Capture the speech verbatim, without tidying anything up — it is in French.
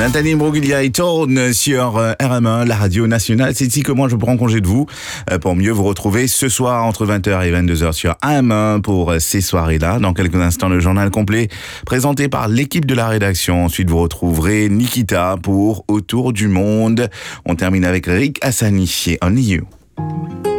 Nathalie Imbruglia tourne sur R M un, la radio nationale. C'est ici que moi je prends congé de vous pour mieux vous retrouver ce soir entre vingt heures et vingt-deux heures sur R M un pour ces soirées-là. Dans quelques instants, le journal complet présenté par l'équipe de la rédaction. Ensuite, vous retrouverez Nikita pour Autour du monde. On termine avec Rick Hassani et Only You.